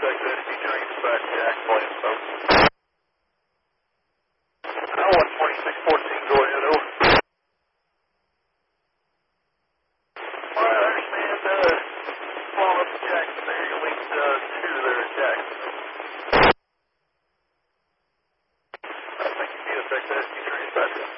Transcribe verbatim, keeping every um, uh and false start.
Texas, if you join dispatch, Jack, volume seven. Now one twenty-six fourteen, go ahead, over. All right, I understand, uh, follow up to Jackson there, you linked, uh, two there at Jackson. Uh, thank you, Texas.